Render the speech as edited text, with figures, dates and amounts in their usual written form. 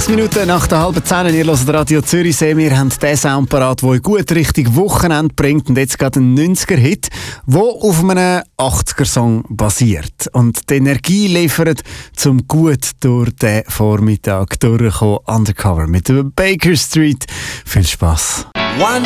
6 Minuten nach der halben 10. Ihr hört Radio Zürichsee. Wir haben den Sound parat, der in gut Richtung Wochenende bringt. Und jetzt geht ein 90er-Hit, der auf einem 80er-Song basiert. Und die Energie liefert, zum gut durch den Vormittag durchzukommen. Undercover mit der Baker Street. Viel Spass.